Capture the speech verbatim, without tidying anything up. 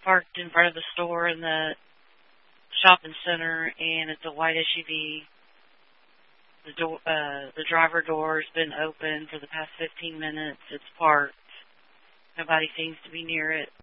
parked in front of the store in the shopping center, and it's a white S U V. The door, uh, the driver door's been open for the past fifteen minutes. It's parked. Nobody seems to be near it.